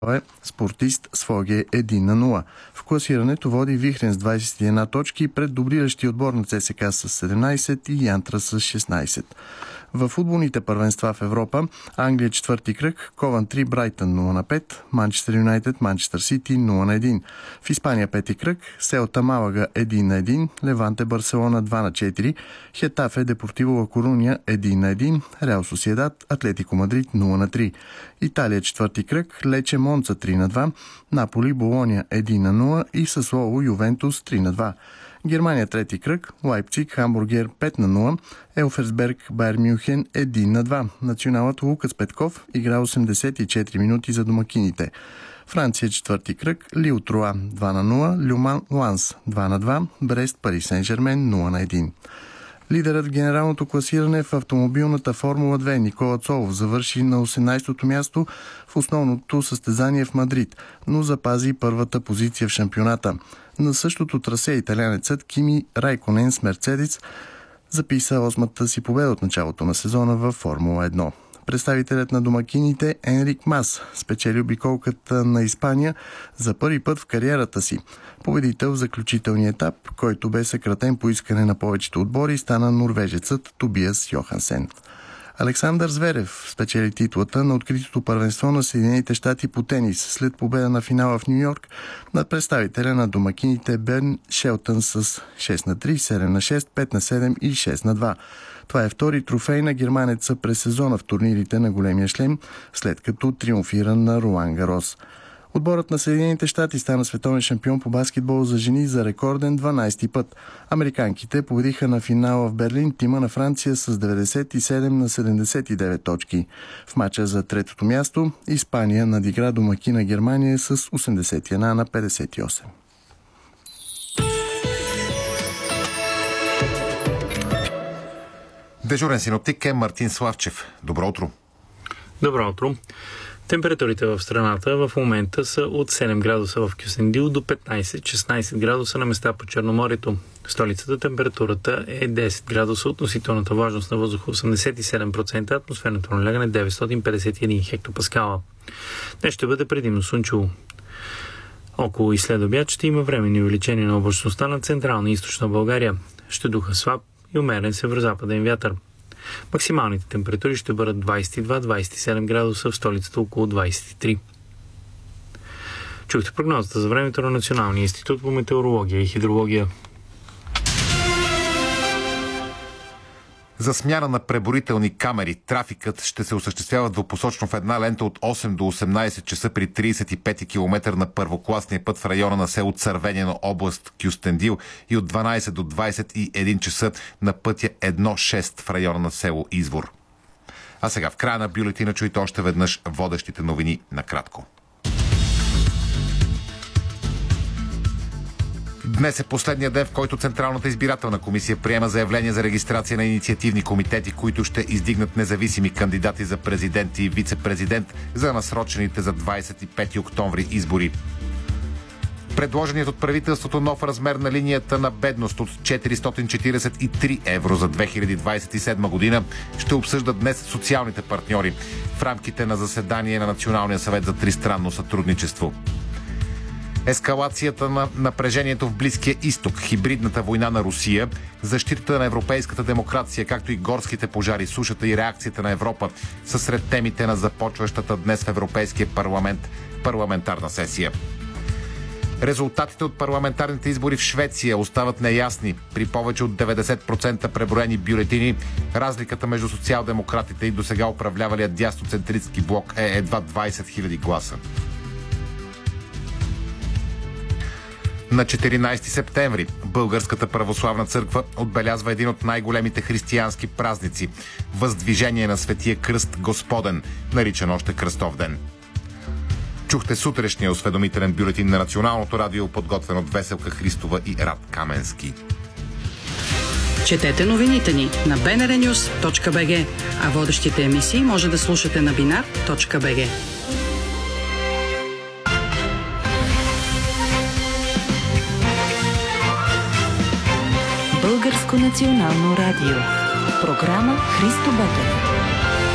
Спортист Своге 1-0. В класирането води Вихрен с 21 точки пред дублиращи отбор на ЦСКА с 17 и Янтра с 16. В футболните първенства в Европа Англия четвърти кръг, Ковантри Брайтън 0-5, Манчестър Юнайтед Манчестър Сити 0-1. В Испания пети кръг Селта Малага 1-1, Леванте Барселона 2-4, Хетафе Депортиво Ла Коруня 1-1, Реал Сосиедад Атлетико Мадрид 0-3. Италия четвърти кръг Лече Монца 3-2, Наполи Болония 1-0 и Сасуоло Ювентус 3-2. Германия трети кръг, Лайпциг Хамбургер 5-0, Елферсберг Байер Мюнхен 1-2. Националът Лукас Петков игра 84 минути за домакините. Франция четвърти кръг, Лил Труа 2-0, Люман Ланс 2-2, Брест Пари Сен-Жермен 0-1. Лидерът в генералното класиране в автомобилната Формула 2 Никола Цолов завърши на 18-то място в основното състезание в Мадрид, но запази първата позиция в шампионата. На същото трасе италианецът Кими Райконен с Мерцедес записа 8-та си победа от началото на сезона във Формула 1. Представителят на домакините Енрик Мас спечели обиколката на Испания за първи път в кариерата си. Победител в заключителния етап, който бе съкратен по искане на повечето отбори, стана норвежецът Тобиас Йохансен. Александър Зверев спечели титлата на откритото първенство на Съединените щати по тенис след победа на финала в Ню-Йорк над представителя на домакините Берн Шелтън с 6-3, 7-6, 5-7 и 6-2. Това е втори трофей на германеца през сезона в турнирите на големия шлем, след като триумфира на Ролан Гарос. Отборът на Съединените щати стана световен шампион по баскетбол за жени за рекорден 12-ти път. Американките победиха на финала в Берлин тима на Франция с 97-79 точки. В мача за третото място Испания надигра домакина Германия с 81-58. Дежурен синоптик е Мартин Славчев. Добро утро. Добро утро. Температурите в страната в момента са от 7 градуса в Кюстендил до 15-16 градуса на места по Черноморието. В столицата температурата е 10 градуса, относителната влажност на въздуха 87%, атмосферното налягане 951 хектопаскала. Днес ще бъде предимно слънчево. Около и след обяд ще има временни увеличения на облачността на централна и източна България. Ще духа слаб и умерен северозападен вятър. Максималните температури ще бъдат 22-27 градуса, в столицата около 23. Чухте прогнозата за времето на Националния институт по метеорология и хидрология. За смяна на преброителни камери трафикът ще се осъществява двупосочно в една лента от 8 до 18 часа при 35 км на първокласния път в района на село Цървене на област Кюстендил и от 12 до 21 часа на пътя 1-6 в района на село Извор. А сега в края на бюлетина чуйте още веднъж водещите новини накратко. Днес е последния ден, в който Централната избирателна комисия приема заявление за регистрация на инициативни комитети, които ще издигнат независими кандидати за президент и вице-президент за насрочените за 25 октомври избори. Предложеният от правителството нов размер на линията на бедност от 443 евро за 2027 година ще обсъждат днес социалните партньори в рамките на заседание на Националния съвет за тристранно сътрудничество. Ескалацията на напрежението в Близкия изток, хибридната война на Русия, защитата на европейската демокрация, както и горските пожари, сушата и реакцията на Европа са сред темите на започващата днес в Европейския парламент парламентарна сесия. Резултатите от парламентарните избори в Швеция остават неясни. При повече от 90% преброени бюлетини, разликата между социал-демократите и досега управлявалия дясноцентристски блок е едва 20 000 гласа. На 14 септември Българската православна църква отбелязва един от най-големите християнски празници – Въздвижение на Светия Кръст Господен, наричан още Кръстов ден. Чухте сутрешния осведомителен бюлетин на Националното радио, подготвен от Веселка Христова и Рад Каменски. Четете новините ни на bnrnews.bg, а водещите емисии може да слушате на binar.bg. Българско национално радио. Програма Христо Ботев.